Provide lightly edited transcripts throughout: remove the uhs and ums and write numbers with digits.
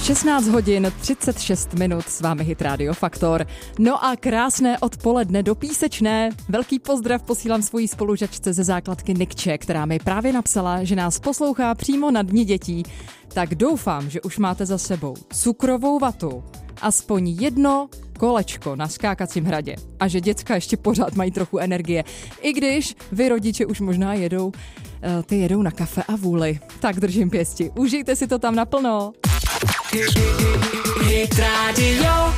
16 hodin 36 minut, s vámi Hit Radio Faktor. No a krásné odpoledne do Písečné. Velký pozdrav posílám svojí spolužačce ze základky Nikče, která mi právě napsala, že nás poslouchá přímo na Dni dětí. Tak doufám, že už máte za sebou cukrovou vatu, aspoň jedno kolečko na skákacím hradě a že děcka ještě pořád mají trochu energie. I když vy rodiče už možná jedou na kafe a vůli. Tak držím pěsti, užijte si to tam naplno. Hit Radio.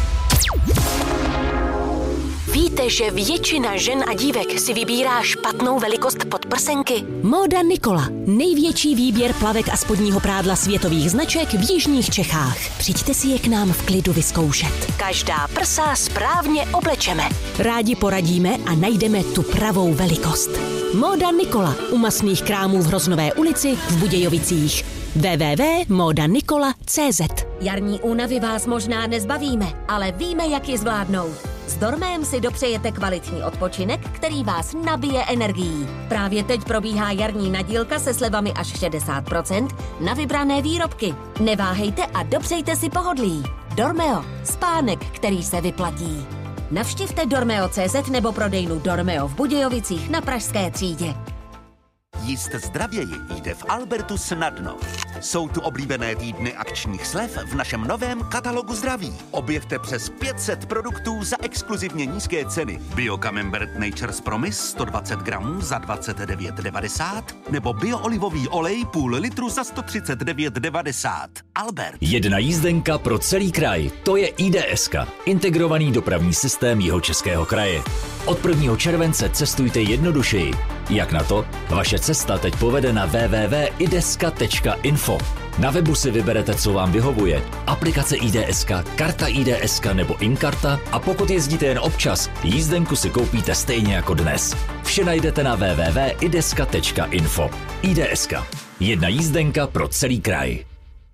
Víte, že většina žen a dívek si vybírá špatnou velikost podprsenky? Móda Nikola. Největší výběr plavek a spodního prádla světových značek v jižních Čechách. Přijďte si je k nám v klidu vyzkoušet. Každá prsa správně oblečeme. Rádi poradíme a najdeme tu pravou velikost. Móda Nikola. U masných krámů v Hroznové ulici v Budějovicích. www.modanikola.cz. Jarní únavy vás možná nezbavíme, ale víme, jak ji zvládnout. S Dormem si dopřejete kvalitní odpočinek, který vás nabije energií. Právě teď probíhá jarní nadílka se slevami až 60% na vybrané výrobky. Neváhejte a dopřejte si pohodlí. Dormeo. Spánek, který se vyplatí. Navštivte dormeo.cz nebo prodejnu Dormeo v Budějovicích na Pražské třídě. Jíst zdravěji jde v Albertu snadno. Jsou tu oblíbené týdny akčních slev v našem novém katalogu zdraví. Objevte přes 500 produktů za exkluzivně nízké ceny. Bio Camembert Nature's Promise 120 gramů za 29,90 nebo bioolivový olej půl litru za 139,90. Albert. Jedna jízdenka pro celý kraj. To je IDS-ka, integrovaný dopravní systém Jihočeského kraje. Od 1. července cestujte jednodušeji. Jak na to? Vaše cesta teď povede na www.ideska.info. Na webu si vyberete, co vám vyhovuje. Aplikace IDS-ka, karta IDS-ka nebo InKarta a pokud jezdíte jen občas, jízdenku si koupíte stejně jako dnes. Vše najdete na www.ideska.info. IDS-ka. Jedna jízdenka pro celý kraj.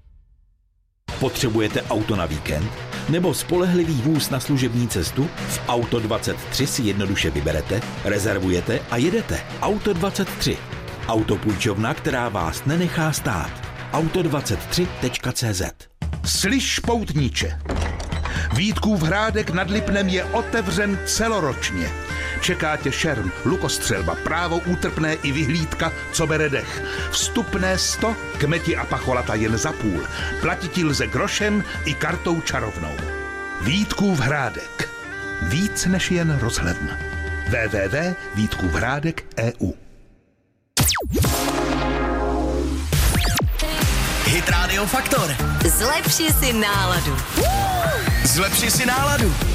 Potřebujete auto na víkend? Nebo spolehlivý vůz na služební cestu? V Auto 23 si jednoduše vyberete, rezervujete a jedete. Auto 23. Autopůjčovna, která vás nenechá stát. Auto23.cz. Slyš, poutníče, Vítkův Hrádek nad Lipnem je otevřen celoročně. Čeká tě šerm, lukostřelba, právo útrpné i vyhlídka, co bere dech. Vstupné 100, kmeti a pacholata jen za půl. Platiti lze grošem i kartou čarovnou. Vítkův Hrádek. Víc než jen rozhledna. www.vítkůvhrádek.eu. Hit Radio Faktor. Zlepši si náladu. Zlepši si náladu.